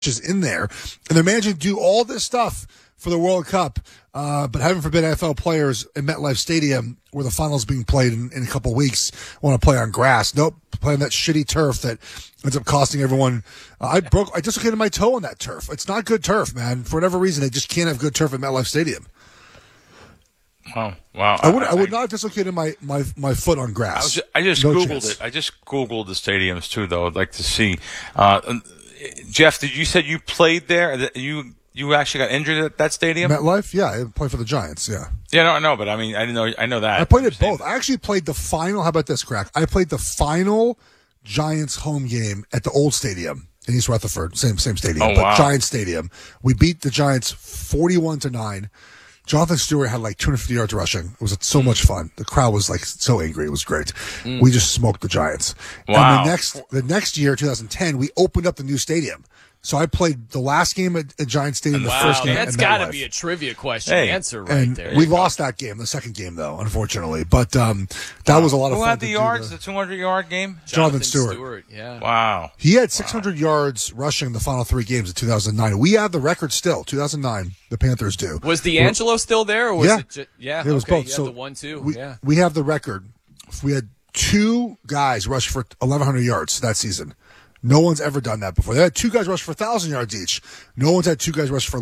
is in there, and they're managing to do all this stuff for the World Cup. But heaven forbid NFL players in MetLife Stadium, where the finals being played in a couple of weeks, want to play on grass. Nope, playing that shitty turf that ends up costing everyone. I dislocated my toe on that turf. It's not good turf, man. For whatever reason, they just can't have good turf at MetLife Stadium. Oh, wow. I would not have dislocated my foot on grass. I just Googled it. I just Googled the stadiums, too, though. I'd like to see. Jeff, you said you played there? You actually got injured at that stadium? MetLife? Yeah, I played for the Giants, yeah. Yeah, no, I know, but I mean, I know that. I played at both. I actually played the final. How about this, Crack? I played the final Giants home game at the old stadium in East Rutherford, same stadium, but Giants Stadium. We beat the Giants 41-9. Jonathan Stewart had like 250 yards rushing. It was so much fun. The crowd was like so angry. It was great. We just smoked the Giants. Wow. And the next year, 2010, we opened up the new stadium. So I played the last game at Giants Stadium, the first game. That's got to be a trivia question answer right there. We lost that game, the second game though, unfortunately. But that was a lot of fun. Who had the yards? The 200-yard game? Jonathan Stewart. Yeah. Wow. He had 600 yards rushing the final three games of 2009. We have the record still. 2009, the Panthers do. Was D'Angelo still there? Or was it it was both. You had so the 1-2. We have the record. We had two guys rush for 1,100 yards that season. No one's ever done that before. They had two guys rush for 1,000 yards each. No one's had two guys rush for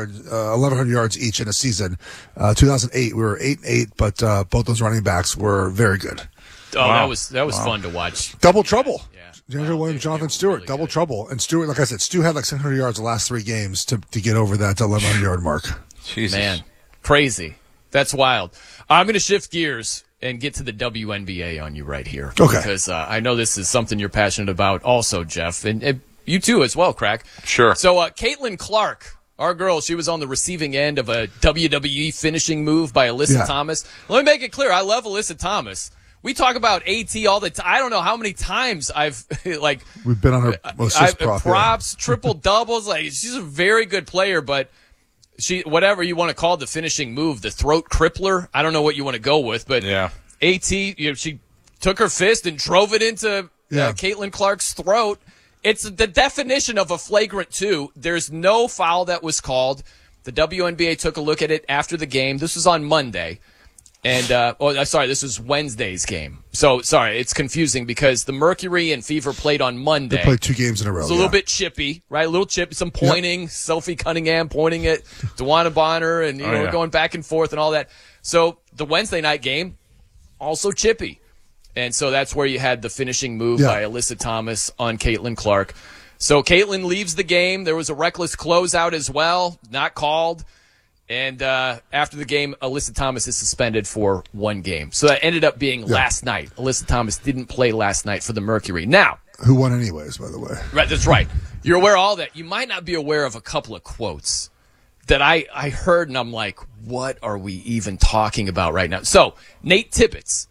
1,100 yards each in a season. 2008, we were 8-8, but both those running backs were very good. Oh, wow. that was fun to watch. Double trouble. Yeah. DeAngelo Williams, Jonathan Stewart, really double trouble. And Stewart, like I said, Stu had like 600 yards the last three games to get over that 1,100-yard mark. Jesus. Man, crazy. That's wild. I'm going to shift gears and get to the WNBA on you right here. Okay. Because I know this is something you're passionate about also, Jeff. And you too as well, Crack. Sure. So Caitlin Clark, our girl, she was on the receiving end of a WWE finishing move by Alyssa Thomas. Let me make it clear. I love Alyssa Thomas. We talk about AT all the time. I don't know how many times I've, we've been on her props, triple doubles. Like, she's a very good player, but she, whatever you want to call the finishing move, the throat crippler, I don't know what you want to go with, but AT, she took her fist and drove it into Caitlin Clark's throat. It's the definition of a flagrant 2. There's no foul that was called. The WNBA took a look at it after the game. This was on Monday. And, this was Wednesday's game. So, sorry, it's confusing because the Mercury and Fever played on Monday. They played 2 games in a row. It's a little bit chippy, right? A little chippy, some pointing, Sophie Cunningham pointing at DeWanna Bonner and, going back and forth and all that. So, the Wednesday night game, also chippy. And so that's where you had the finishing move by Alyssa Thomas on Caitlin Clark. So, Caitlin leaves the game. There was a reckless closeout as well, not called. And after the game, Alyssa Thomas is suspended for 1 game. So that ended up being last night. Alyssa Thomas didn't play last night for the Mercury. Now, who won anyways, by the way? Right, that's right. You're aware of all that. You might not be aware of a couple of quotes that I heard, and I'm like, what are we even talking about right now? So, Nate Tibbetts,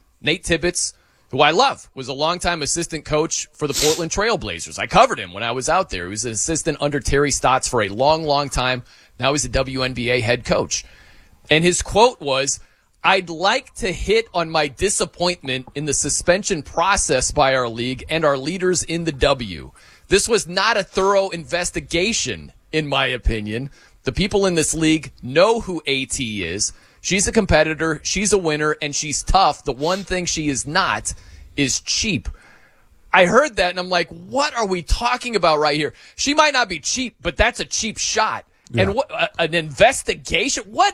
who I love, was a longtime assistant coach for the Portland Trail Blazers. I covered him when I was out there. He was an assistant under Terry Stotts for a long, long time. Now he's a WNBA head coach. And his quote was, "I'd like to hit on my disappointment in the suspension process by our league and our leaders in the W. This was not a thorough investigation, in my opinion. The people in this league know who AT is. She's a competitor, she's a winner, and she's tough. The one thing she is not is cheap." I heard that, and I'm like, what are we talking about right here? She might not be cheap, but that's a cheap shot. Yeah. And what an investigation? What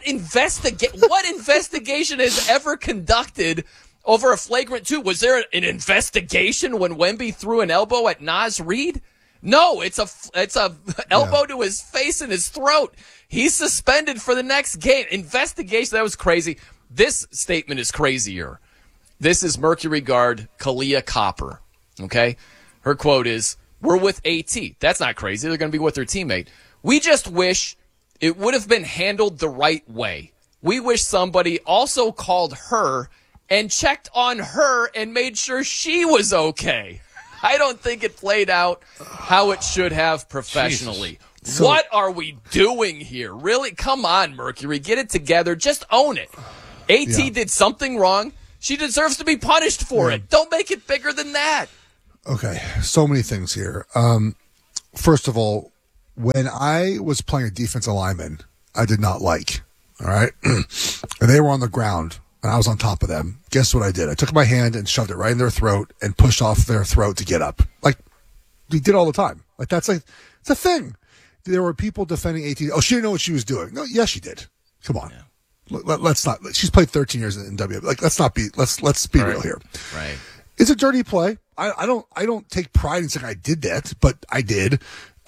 investigation has ever conducted over a flagrant 2? Was there an investigation when Wemby threw an elbow at Naz Reid? No, it's a elbow to his face and his throat. He's suspended for the next game. Investigation, that was crazy. This statement is crazier. This is Mercury guard Kalia Copper. Okay? Her quote is, "We're with AT." That's not crazy. They're going to be with their teammate. "We just wish it would have been handled the right way. We wish somebody also called her and checked on her and made sure she was okay. I don't think it played out how it should have professionally." So, what are we doing here? Really? Come on, Mercury. Get it together. Just own it. AT did something wrong. She deserves to be punished for it. Don't make it bigger than that. Okay, so many things here. First of all, when I was playing a defensive lineman, I did not like. All right, and they were on the ground, and I was on top of them. Guess what I did? I took my hand and shoved it right in their throat and pushed off their throat to get up. Like we did all the time. Like that's like it's a thing. There were people defending AT. Oh, she didn't know what she was doing. No, yes, she did. Come on. Yeah. Let's not. She's played 13 years in W. Like let's not be. Let's be real here. Right. It's a dirty play. I don't take pride in saying I did that, but I did.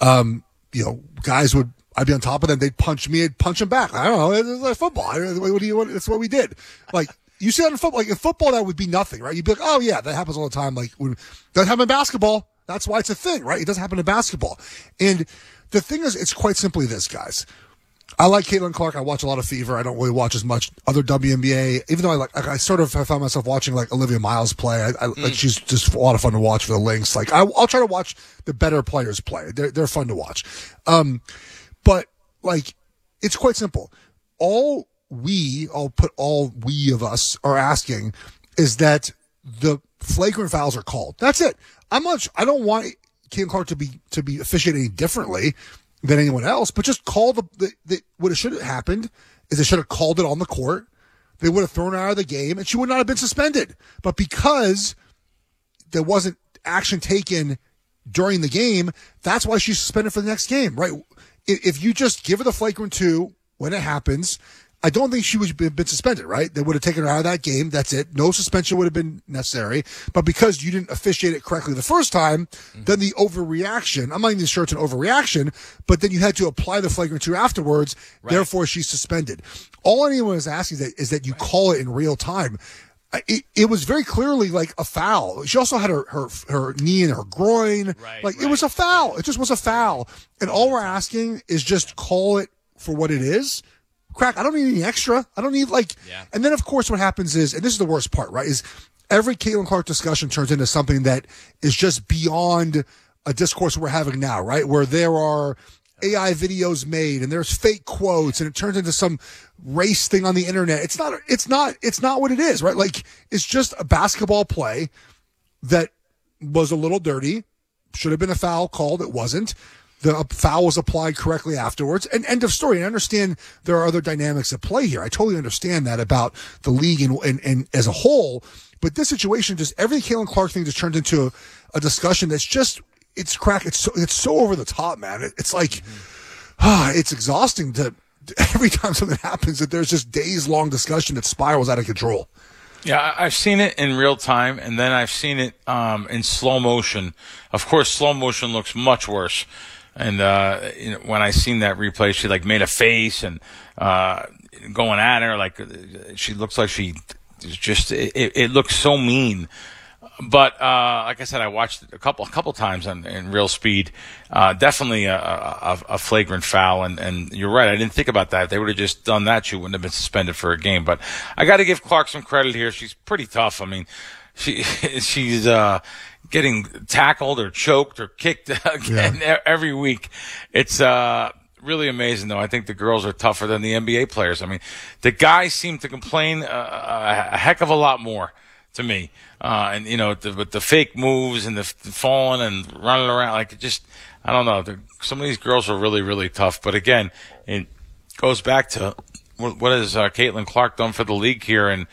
Guys I'd be on top of them. They'd punch me. I'd punch them back. I don't know. It's like football. What do you want? That's what we did. Like you see that in football. Like in football, that would be nothing, right? You'd be like, oh yeah, that happens all the time. Like doesn't happen in basketball. That's why it's a thing, right? It doesn't happen in basketball. And the thing is, it's quite simply this, guys. I like Caitlin Clark. I watch a lot of Fever. I don't really watch as much other WNBA, even though I found myself watching like Olivia Miles play. Like she's just a lot of fun to watch for the Lynx. Like I'll try to watch the better players play. They're fun to watch. But like it's quite simple. I'll put all we of us are asking is that the flagrant fouls are called. That's it. I don't want Caitlin Clark to be officiating differently than anyone else, but just call what it should have happened is they should have called it on the court. They would have thrown her out of the game and she would not have been suspended. But because there wasn't action taken during the game, that's why she's suspended for the next game, right? If you just give her the flagrant 2 when it happens, I don't think she would have been suspended, right? They would have taken her out of that game. That's it. No suspension would have been necessary. But because you didn't officiate it correctly the first time, then the overreaction, I'm not even sure it's an overreaction, but then you had to apply the flagrant 2 afterwards. Right. Therefore, she's suspended. All anyone is asking is that you call it in real time. It was very clearly like a foul. She also had her knee in her groin. It was a foul. It just was a foul. And all we're asking is just call it for what it is. Crack, I don't need any extra. I don't need and then of course what happens is, and this is the worst part, right, is every Caitlin Clark discussion turns into something that is just beyond a discourse we're having now, right, where there are AI videos made and there's fake quotes and it turns into some race thing on the internet. It's not what it is, right? Like it's just a basketball play that was a little dirty, should have been a foul called, it wasn't. The foul was applied correctly afterwards, and end of story. And I understand there are other dynamics at play here. I totally understand that about the league and as a whole. But this situation, just everything Caitlin Clark thing just turned into a discussion that's just, it's crack. It's so over the top, man. It's like, it's exhausting to every time something happens that there's just days long discussion that spirals out of control. Yeah, I've seen it in real time, and then I've seen it in slow motion. Of course, slow motion looks much worse. And when I seen that replay, she made a face and going at her she looks like she just it looks so mean. But like I said, I watched it a couple times in real speed. Definitely a flagrant foul, and you're right. I didn't think about that. If they would have just done that, she wouldn't have been suspended for a game. But I got to give Clark some credit here. She's pretty tough. I mean, she's getting tackled or choked or kicked again every week. It's really amazing, though. I think the girls are tougher than the NBA players. I mean, the guys seem to complain a heck of a lot more to me. And with the fake moves and the falling and running around, I don't know. Some of these girls are really, really tough. But again, it goes back to what has Caitlin Clark done for the league here. And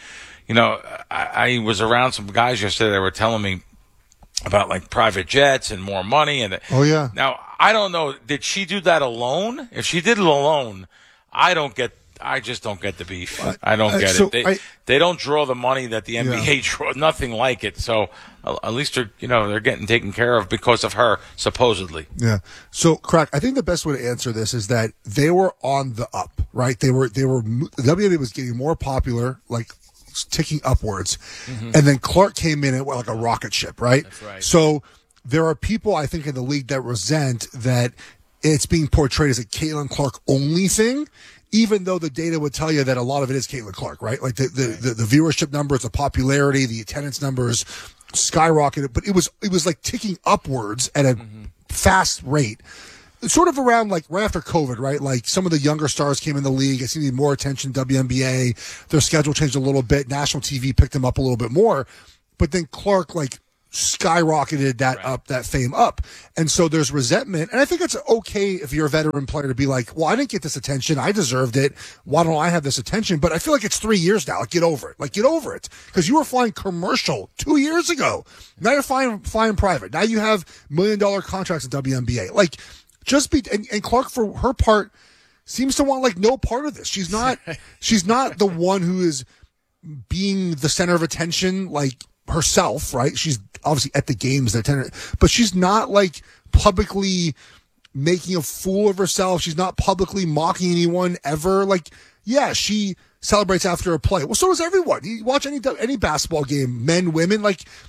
I was around some guys yesterday that were telling me about private jets and more money. And oh yeah. Now I don't know. Did she do that alone? If she did it alone, I just don't get the beef. I don't get it. They don't draw the money that the NBA draws. Nothing like it. So at least they're getting taken care of because of her, supposedly. Yeah. So, Crack, I think the best way to answer this is that they were on the up, right? The WNBA was getting more popular, ticking upwards. Mm-hmm. And then Clark came in at like a rocket ship, right? That's right. So there are people, I think, in the league that resent that it's being portrayed as a Caitlin Clark only thing, even though the data would tell you that a lot of it is Caitlin Clark, right? Like the viewership numbers, the popularity, the attendance numbers skyrocketed, but it was like ticking upwards at a fast rate. Sort of around right after COVID, right? Like some of the younger stars came in the league. It seemed to be more attention, WNBA. Their schedule changed a little bit. National TV picked them up a little bit more. But then Clark, skyrocketed that fame up. And so there's resentment. And I think it's okay if you're a veteran player to be like, well, I didn't get this attention. I deserved it. Why don't I have this attention? But I feel like it's 3 years now. Like, get over it. Get over it. Because you were flying commercial 2 years ago. Now you're flying private. Now you have $1 million contracts in WNBA. Like, just be, and Clark, for her part, seems to want no part of this. She's not the one who is being the center of attention, herself, right? She's obviously at the games, but she's not publicly making a fool of herself. She's not publicly mocking anyone ever. Yeah, she celebrates after a play. Well, so does everyone. You watch any basketball game, men, women.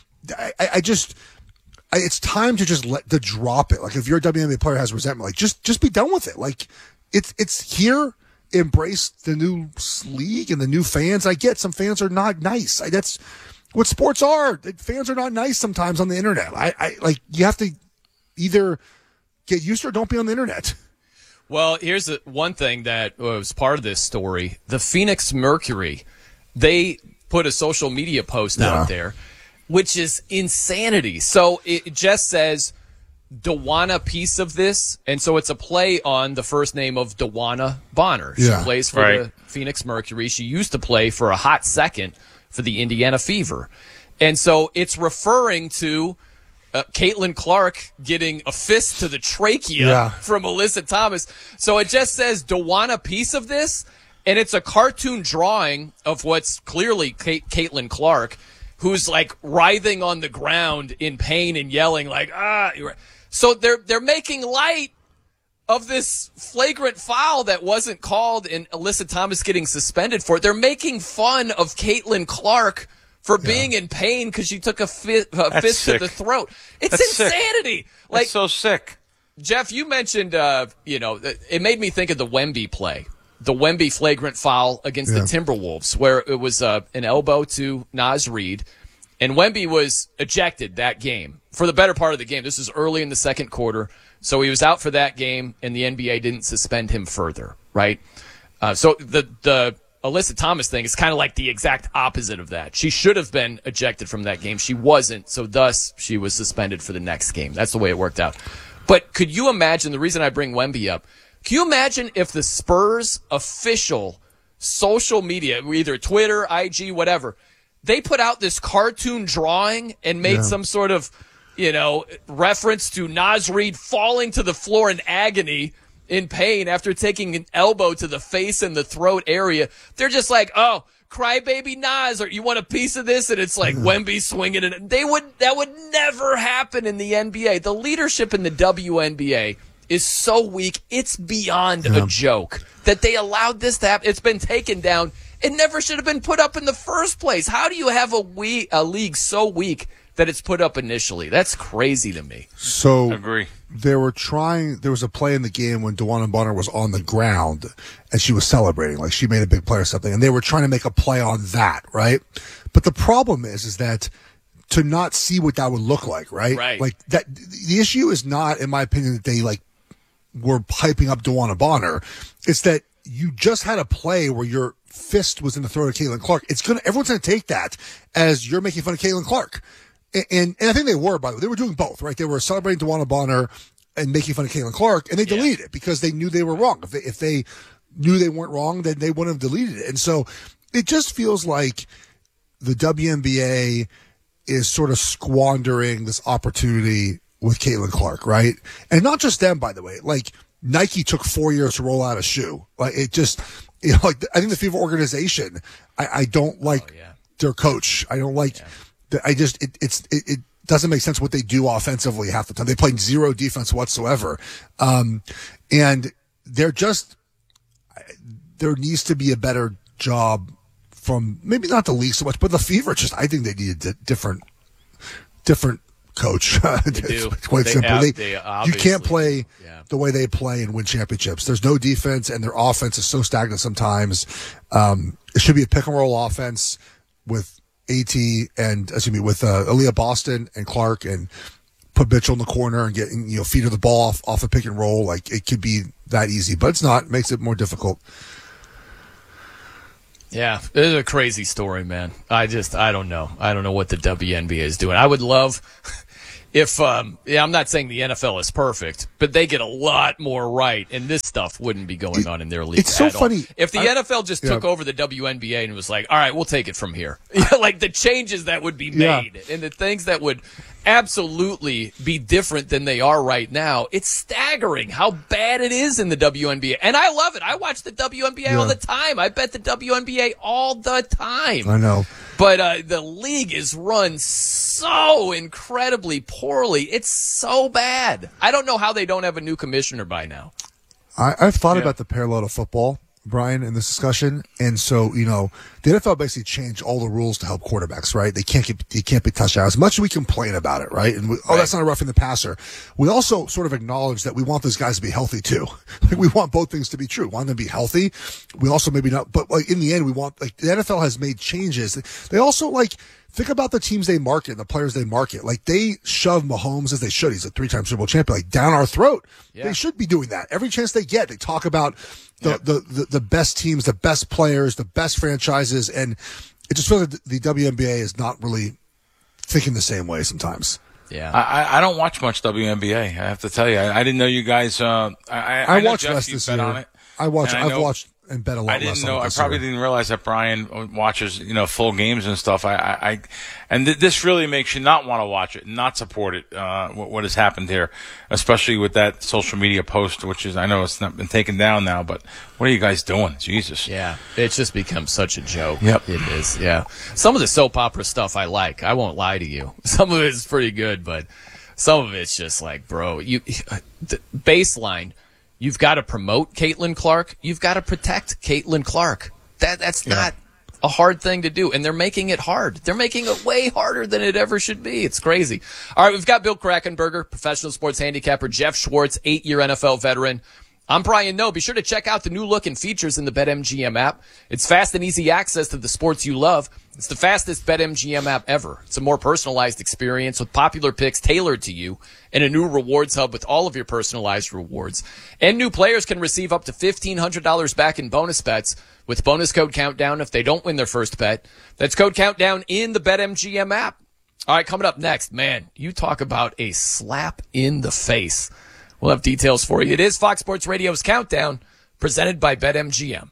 It's time to just to drop it. If you're a WNBA player who has resentment, just be done with it. It's here. Embrace the new league and the new fans. I get some fans are not nice. That's what sports are. Fans are not nice sometimes on the internet. You have to either get used to it or don't be on the internet. Well, here's one thing that was part of this story. The Phoenix Mercury, they put a social media post out there, which is insanity. So it just says, DeWanna piece of this, and so it's a play on the first name of DeWanna Bonner. She plays for the Phoenix Mercury. She used to play for a hot second for the Indiana Fever. And so it's referring to Caitlin Clark getting a fist to the trachea from Alyssa Thomas. So it just says DeWanna piece of this, and it's a cartoon drawing of what's clearly Caitlin Clark, who's writhing on the ground in pain and yelling So they're making light of this flagrant foul that wasn't called and Alyssa Thomas getting suspended for it. They're making fun of Caitlin Clark for being in pain because she took a fist to the throat. That's insanity. Sick. That's so sick. Jeff, you mentioned, it made me think of the Wemby play, the Wemby flagrant foul against the Timberwolves, where it was an elbow to Naz Reid. And Wemby was ejected that game for the better part of the game. This was early in the second quarter. So he was out for that game, and the NBA didn't suspend him further, right? So the Alyssa Thomas thing is kind of the exact opposite of that. She should have been ejected from that game. She wasn't, so thus she was suspended for the next game. That's the way it worked out. But could you imagine, the reason I bring Wemby up, can you imagine if the Spurs official social media, either Twitter, IG, whatever, they put out this cartoon drawing and made some sort of, reference to Naz Reid falling to the floor in agony, in pain after taking an elbow to the face and the throat area. They're just oh, crybaby Naz, or you want a piece of this? And it's Wemby swinging it. That would never happen in the NBA. The leadership in the WNBA is so weak. It's beyond a joke that they allowed this to happen. It's been taken down. It never should have been put up in the first place. How do you have a league so weak that it's put up initially? That's crazy to me. So agree. There was a play in the game when DeWanna Bonner was on the ground and she was celebrating, she made a big play or something, and they were trying to make a play on that, right? But the problem is that to not see what that would look like, right? Right. The issue is not, in my opinion, that they were hyping up DeWanna Bonner. It's that you just had a play where your fist was in the throat of Caitlin Clark. Everyone's going to take that as you're making fun of Caitlin Clark. And I think they were, by the way. They were doing both, right? They were celebrating DeWanna Bonner and making fun of Caitlin Clark, and they deleted it because they knew they were wrong. If they knew they weren't wrong, then they wouldn't have deleted it. And so it just feels like the WNBA is sort of squandering this opportunity with Caitlin Clark, right? And not just them, by the way. Nike took 4 years to roll out a shoe. It just, I think the FIFA organization, I don't like their coach. I don't like. It doesn't make sense what they do offensively half the time. They play zero defense whatsoever. And there needs to be a better job from maybe not the league so much, but the Fever I think they need a different coach. It's quite simple. You can't play the way they play and win championships. There's no defense and their offense is so stagnant sometimes. It should be a pick and roll offense with with Aaliyah Boston and Clark, and put Mitchell in the corner and getting, feed her the ball off a pick and roll. It could be that easy, but it's not. It makes it more difficult. Yeah, it is a crazy story, man. I don't know. I don't know what the WNBA is doing. I would love if, I'm not saying the NFL is perfect, but they get a lot more right, and this stuff wouldn't be going on in their league. It's so funny. If the NFL just took over the WNBA and was like, all right, we'll take it from here. Like the changes that would be made and the things that would absolutely be different than they are right now. It's staggering how bad it is in the WNBA. And I love it. I watch the WNBA all the time. I bet the WNBA all the time. I know. But the league is run so incredibly poorly. It's so bad. I don't know how they don't have a new commissioner by now. I've thought about the parallel to football, Brian, in this discussion. And so, the NFL basically changed all the rules to help quarterbacks, right? They can't be touchdowns. As much as we complain about it, right? And that's not a roughing the passer. We also sort of acknowledge that we want those guys to be healthy too. Like, we want both things to be true. We want them to be healthy. We also maybe not, but like in the end, we want, like, the NFL has made changes. They also, like, think about the teams they market and the players they market. Like, they shove Mahomes, as they should. He's a 3-time Super Bowl champion, like, down our throat. Yeah. They should be doing that. Every chance they get, they talk about the best teams, the best players, the best franchises, and it just feels like the WNBA is not really thinking the same way sometimes. Yeah, I don't watch much WNBA. I have to tell you, I didn't know you guys. I watched less this year. On it. I've watched and bet a lot. I didn't know. I probably didn't realize that Brian watches, full games and stuff. This really makes you not want to watch it, not support it. What has happened here, especially with that social media post, which is, I know it's not been taken down now, but what are you guys doing? Jesus. Yeah, it's just become such a joke. Yep, it is. Yeah, some of the soap opera stuff I like. I won't lie to you. Some of it is pretty good, but some of it's just like, bro, the baseline. You've got to promote Caitlin Clark. You've got to protect Caitlin Clark. That's not a hard thing to do, and they're making it hard. They're making it way harder than it ever should be. It's crazy. All right, we've got Bill Krackomberger, professional sports handicapper, Jeff Schwartz, 8-year NFL veteran. I'm Brian Noe. Be sure to check out the new look and features in the BetMGM app. It's fast and easy access to the sports you love. It's the fastest BetMGM app ever. It's a more personalized experience with popular picks tailored to you and a new rewards hub with all of your personalized rewards. And new players can receive up to $1,500 back in bonus bets with bonus code Countdown if they don't win their first bet. That's code Countdown in the BetMGM app. All right, coming up next, man, you talk about a slap in the face. We'll have details for you. It is Fox Sports Radio's Countdown, presented by BetMGM.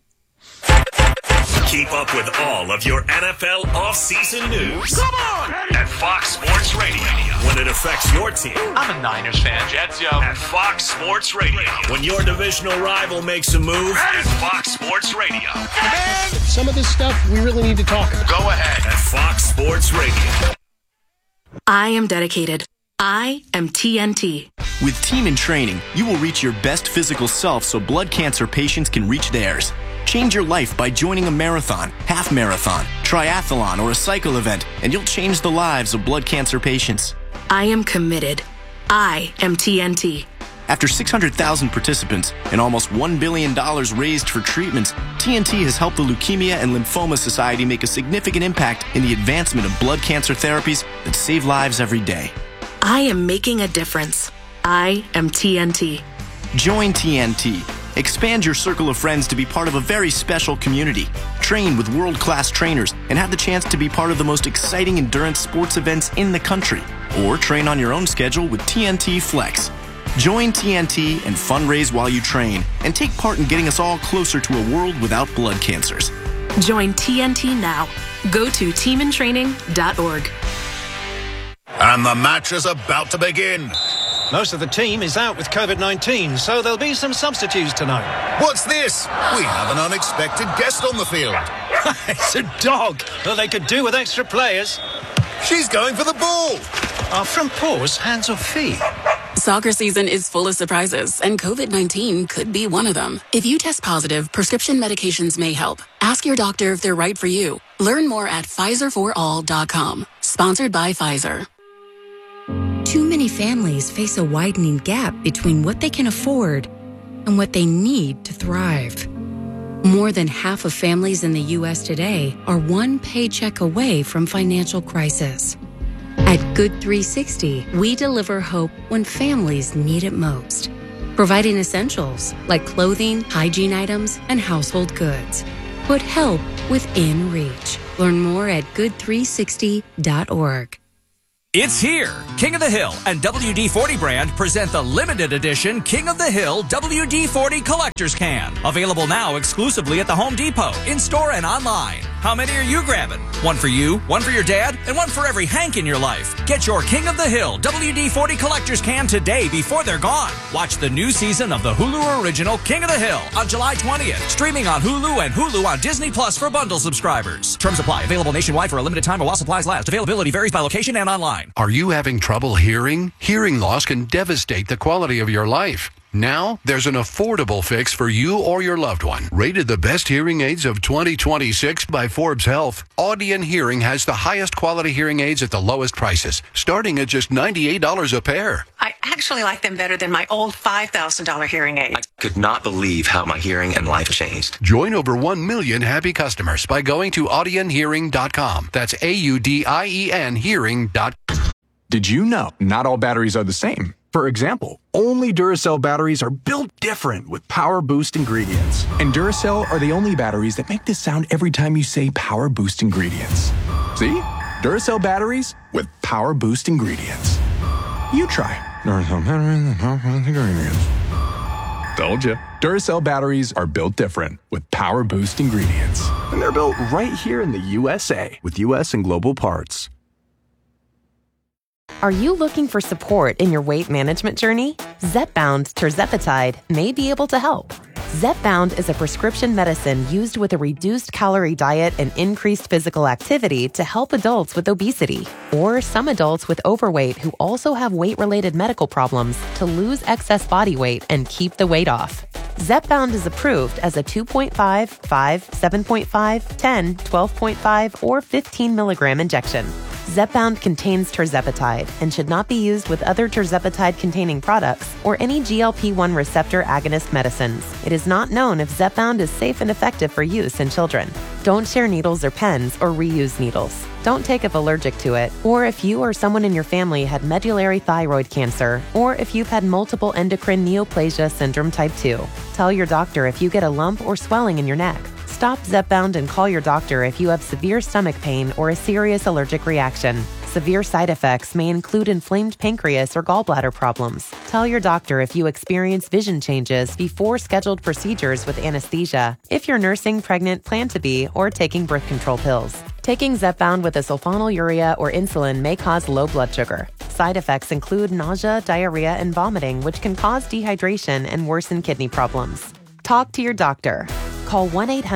Keep up with all of your NFL offseason news. Come on! At Fox Sports Radio. When it affects your team. I'm a Niners fan, Jets, yo. At Fox Sports Radio. When your divisional rival makes a move. At Fox Sports Radio. And some of this stuff we really need to talk about. Go ahead. At Fox Sports Radio. I am dedicated. I am TNT. With Team in Training, you will reach your best physical self so blood cancer patients can reach theirs. Change your life by joining a marathon, half marathon, triathlon, or a cycle event, and you'll change the lives of blood cancer patients. I am committed. I am TNT. After 600,000 participants and almost $1 billion raised for treatments, TNT has helped the Leukemia and Lymphoma Society make a significant impact in the advancement of blood cancer therapies that save lives every day. I am making a difference. I am TNT. Join TNT. Expand your circle of friends to be part of a very special community. Train with world-class trainers and have the chance to be part of the most exciting endurance sports events in the country. Or train on your own schedule with TNT Flex. Join TNT and fundraise while you train and take part in getting us all closer to a world without blood cancers. Join TNT now. Go to teamintraining.org. And the match is about to begin. Most of the team is out with COVID-19, so there'll be some substitutes tonight. What's this? We have an unexpected guest on the field. It's a dog. Well, they could do with extra players. She's going for the ball. Our front paws, hands or feet? Soccer season is full of surprises, and COVID-19 could be one of them. If you test positive, prescription medications may help. Ask your doctor if they're right for you. Learn more at PfizerForAll.com. Sponsored by Pfizer. Too many families face a widening gap between what they can afford and what they need to thrive. More than half of families in the U.S. today are one paycheck away from financial crisis. At Good 360, we deliver hope when families need it most, providing essentials like clothing, hygiene items, and household goods. Put help within reach. Learn more at good360.org. It's here. King of the Hill and WD-40 brand present the limited edition King of the Hill WD-40 Collector's Can. Available now exclusively at the Home Depot, in-store and online. How many are you grabbing? One for you, one for your dad, and one for every Hank in your life. Get your King of the Hill WD-40 Collector's Can today before they're gone. Watch the new season of the Hulu original King of the Hill on July 20th. Streaming on Hulu and Hulu on Disney Plus for bundle subscribers. Terms apply. Available nationwide for a limited time or while supplies last. Availability varies by location and online. Are you having trouble hearing? Hearing loss can devastate the quality of your life. Now, there's an affordable fix for you or your loved one. Rated the best hearing aids of 2026 by Forbes Health, Audion Hearing has the highest quality hearing aids at the lowest prices, starting at just $98 a pair. I actually like them better than my old $5,000 hearing aid. I could not believe how my hearing and life changed. Join over 1 million happy customers by going to audionhearing.com. That's AUDIEN hearing.com. Did you know not all batteries are the same? For example, only Duracell batteries are built different with Power Boost ingredients. And Duracell are the only batteries that make this sound every time you say Power Boost ingredients. See? Duracell batteries with Power Boost ingredients. You try. Duracell batteries with Power Boost ingredients. Told you. Duracell batteries are built different with Power Boost ingredients. And they're built right here in the USA with US and global parts. Are you looking for support in your weight management journey? Zepbound tirzepatide may be able to help. Zepbound is a prescription medicine used with a reduced calorie diet and increased physical activity to help adults with obesity or some adults with overweight who also have weight-related medical problems to lose excess body weight and keep the weight off. Zepbound is approved as a 2.5, 5, 7.5, 10, 12.5, or 15 milligram injection. Zepbound contains tirzepatide and should not be used with other tirzepatide-containing products or any GLP-1 receptor agonist medicines. It is not known if Zepbound is safe and effective for use in children. Don't share needles or pens or reuse needles. Don't take if allergic to it, or if you or someone in your family had medullary thyroid cancer, or if you've had multiple endocrine neoplasia syndrome type 2. Tell your doctor if you get a lump or swelling in your neck. Stop Zepbound and call your doctor if you have severe stomach pain or a serious allergic reaction. Severe side effects may include inflamed pancreas or gallbladder problems. Tell your doctor if you experience vision changes before scheduled procedures with anesthesia, if you're nursing, pregnant, plan to be, or taking birth control pills. Taking Zepbound with a sulfonylurea or insulin may cause low blood sugar. Side effects include nausea, diarrhea, and vomiting, which can cause dehydration and worsen kidney problems. Talk to your doctor. Call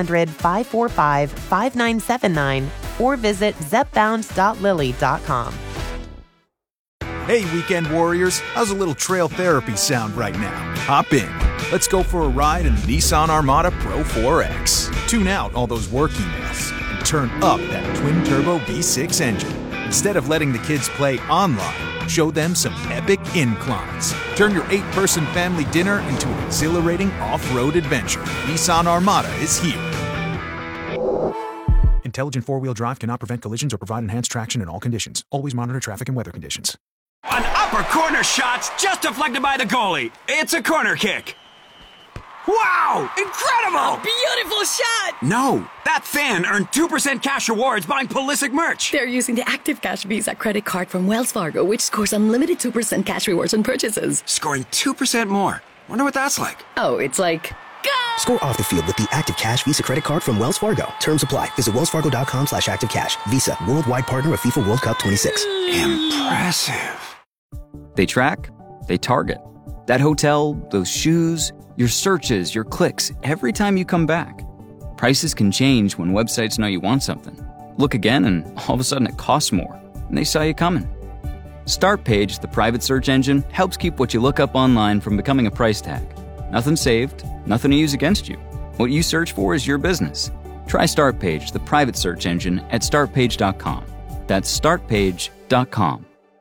1-800-545-5979 or visit zepbound.lily.com. Hey, weekend warriors, how's a little trail therapy sound right now? Hop in. Let's go for a ride in the Nissan Armada Pro 4X. Tune out all those work emails and turn up that twin-turbo V6 engine. Instead of letting the kids play online, show them some epic inclines. Turn your 8-person family dinner into an exhilarating off-road adventure. Nissan Armada is here. Intelligent four-wheel drive cannot prevent collisions or provide enhanced traction in all conditions. Always monitor traffic and weather conditions. An upper corner shot's just deflected by the goalie. It's a corner kick. Wow! Incredible! Beautiful shot! No, that fan earned 2% cash rewards buying Pulisic merch. They're using the Active Cash Visa credit card from Wells Fargo, which scores unlimited 2% cash rewards on purchases. Scoring 2% more. Wonder what that's like. Oh, it's like... Go! Score off the field with the Active Cash Visa credit card from Wells Fargo. Terms apply. Visit wellsfargo.com/activecash. Visa, worldwide partner of FIFA World Cup 26. Impressive. They track, they target. That hotel, those shoes, your searches, your clicks, every time you come back. Prices can change when websites know you want something. Look again and all of a sudden it costs more, and they saw you coming. Startpage, the private search engine, helps keep what you look up online from becoming a price tag. Nothing saved, nothing to use against you. What you search for is your business. Try Startpage, the private search engine, at startpage.com. That's startpage.com.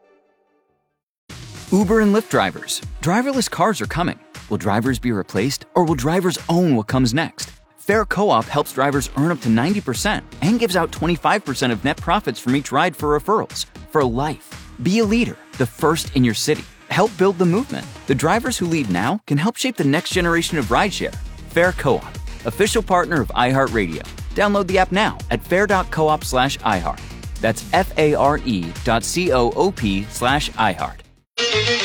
Uber and Lyft drivers. Driverless cars are coming. Will drivers be replaced, or will drivers own what comes next? Fair Co-op helps drivers earn up to 90% and gives out 25% of net profits from each ride for referrals. For life. Be a leader, the first in your city. Help build the movement. The drivers who lead now can help shape the next generation of rideshare. Fair Co-op, official partner of iHeartRadio. Download the app now at fair.coop/iHeart. That's FARE.coop/iHeart.